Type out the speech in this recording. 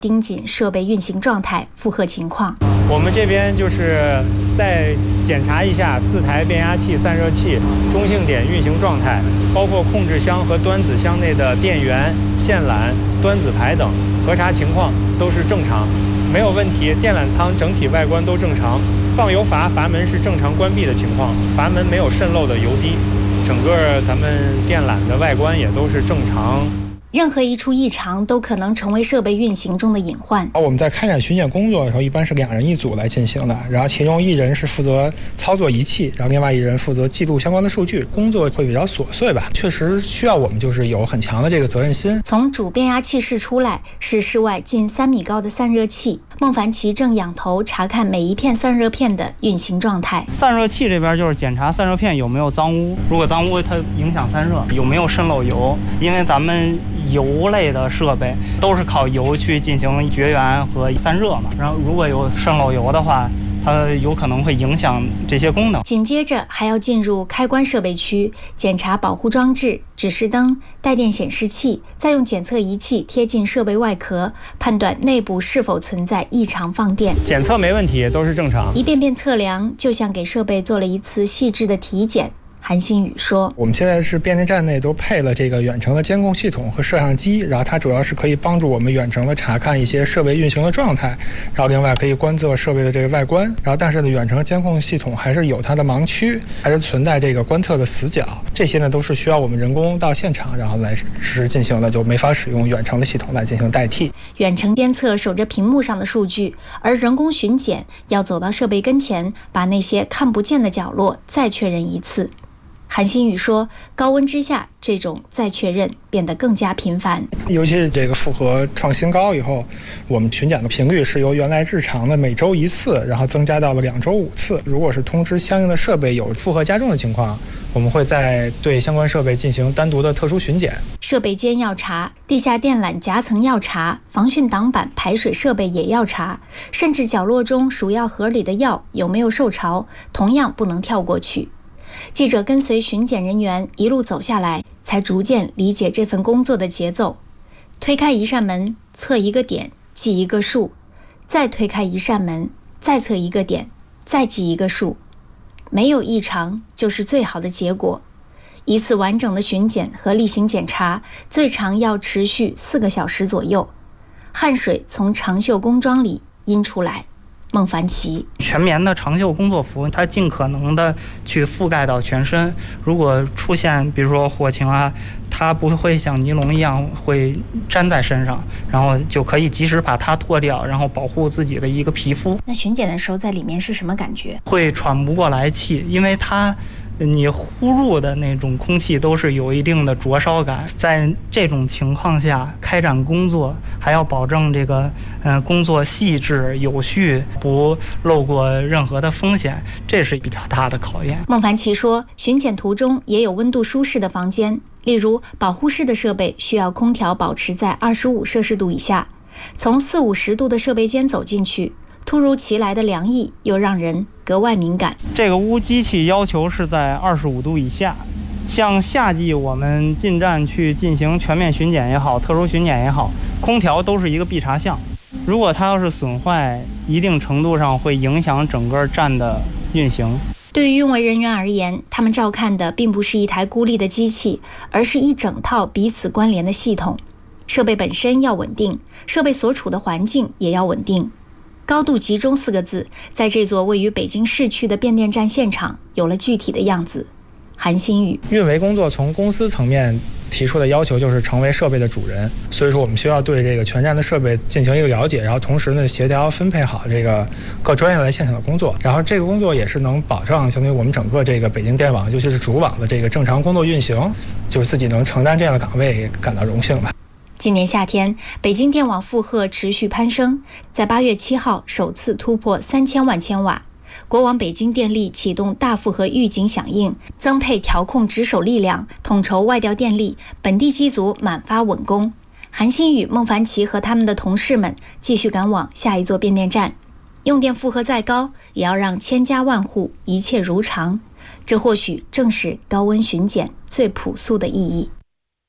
盯紧设备运行状态、负荷情况。 我们这边就是再检查一下4台变压器、散热器中性点运行状态，包括控制箱和端子箱内的电源、线缆、端子排等核查情况都是正常，没有问题。电缆舱整体外观都正常，放油阀阀门是正常关闭的情况，阀门没有渗漏的油滴，整个咱们电缆的外观也都是正常。 任何一处异常都可能成为设备运行中的隐患。 我们在开展巡检工作的时候，一般是2人一组来进行的，然后其中1人是负责操作仪器，然后另外1人负责记录相关的数据，工作会比较琐碎吧，确实需要我们就是有很强的这个责任心。 从主变压器室出来，是室外近3米高的散热器，孟凡奇正仰头查看每一片散热片的运行状态。 散热器这边就是检查散热片有没有脏污，如果脏污它影响散热，有没有渗漏油，因为咱们油类的设备都是靠油去进行绝缘和散热嘛，然后如果有渗漏油的话，它有可能会影响这些功能。 紧接着还要进入开关设备区，检查保护装置、指示灯、带电显示器，再用检测仪器贴近设备外壳，判断内部是否存在异常放电。 检测没问题，都是正常。 一遍遍测量，就像给设备做了一次细致的体检。韩新宇说， 我们现在是变电站内都配了这个远程的监控系统和摄像机，然后它主要是可以帮助我们远程的查看一些设备运行的状态，然后另外可以观测设备的这个外观，然后但是呢，远程监控系统还是有它的盲区，还是存在这个观测的死角，这些呢都是需要我们人工到现场然后来实时进行的，就没法使用远程的系统来进行代替。 远程监测守着屏幕上的数据，而人工巡检要走到设备跟前，把那些看不见的角落再确认一次。韩新宇说，高温之下，这种再确认变得更加频繁。 尤其是这个负荷创新高以后，我们巡检的频率是由原来日常的每周1次，然后增加到了2周5次。如果是通知相应的设备有负荷加重的情况，我们会再对相关设备进行单独的特殊巡检。 设备间要查，地下电缆夹层要查，防汛挡板、排水设备也要查，甚至角落中鼠药盒里的药有没有受潮，同样不能跳过去。记者跟随巡检人员一路走下来，才逐渐理解这份工作的节奏。推开一扇门，测一个点，记一个数；再推开一扇门，再测一个点，再记一个数。没有异常就是最好的结果。一次完整的巡检和例行检查，最长要持续4个小时左右。汗水从长袖工装里阴出来。孟凡奇， 全棉的长袖工作服，它尽可能的去覆盖到全身。如果出现比如说火情啊，它不会像尼龙一样会粘在身上，然后就可以及时把它脱掉，然后保护自己的一个皮肤。 那巡检的时候在里面是什么感觉？ 会喘不过来气，因为你呼入的那种空气都是有一定的灼烧感，在这种情况下开展工作，还要保证这个工作细致有序，不漏过任何的风险，这是比较大的考验。 孟凡奇说，巡检途中也有温度舒适的房间，例如保护室的设备需要空调保持在25摄氏度以下，从40-50度的设备间走进去，突如其来的凉意又让人格外敏感。 这个屋机器要求是在25度以下，像夏季我们进站去进行全面巡检也好，特殊巡检也好，空调都是一个必查项。如果它要是损坏，一定程度上会影响整个站的运行。 对于运维人员而言，他们照看的并不是一台孤立的机器，而是一整套彼此关联的系统。设备本身要稳定，设备所处的环境也要稳定。高度集中4个字，在这座位于北京市区的变电站现场有了具体的样子。韩新宇， 运维工作从公司层面提出的要求就是成为设备的主人，所以说我们需要对这个全站的设备进行一个了解，然后同时呢协调分配好这个各专业来现场的工作，然后这个工作也是能保障相当于我们整个这个北京电网，尤其是主网的这个正常工作运行，就是自己能承担这样的岗位感到荣幸吧。 今年夏天，北京电网负荷持续攀升，在8月7号首次突破3000万千瓦。国网北京电力启动大负荷预警响应，增配调控值守力量，统筹外调电力，本地机组满发稳工。韩新宇、孟凡奇和他们的同事们继续赶往下一座变电站，用电负荷再高，也要让千家万户一切如常。这或许正是高温巡检最朴素的意义。